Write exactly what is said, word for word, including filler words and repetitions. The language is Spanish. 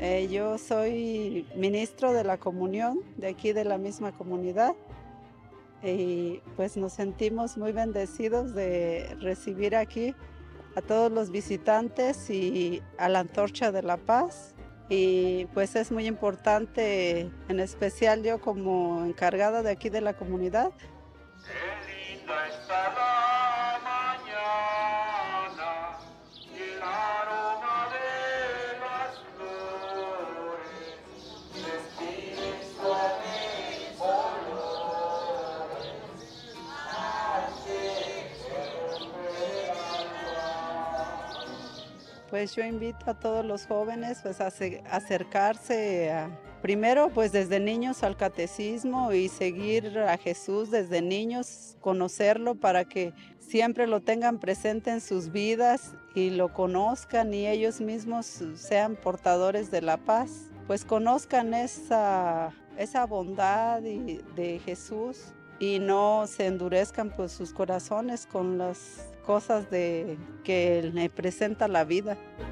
Eh, yo soy ministro de la comunión de aquí de la misma comunidad y pues nos sentimos muy bendecidos de recibir aquí a todos los visitantes y a la Antorcha de la Paz. Y pues es muy importante, en especial yo como encargada de aquí de la comunidad. Qué linda está la mañana y el aroma de las flores destilen suaves olores hacia el alma. Pues yo invito a todos los jóvenes pues a se- acercarse a, primero pues desde niños al catecismo y seguir a Jesús desde niños, conocerlo para que siempre lo tengan presente en sus vidas y lo conozcan y ellos mismos sean portadores de la paz, pues conozcan esa, esa bondad y- de Jesús y no se endurezcan pues sus corazones con las cosas de que le presenta la vida.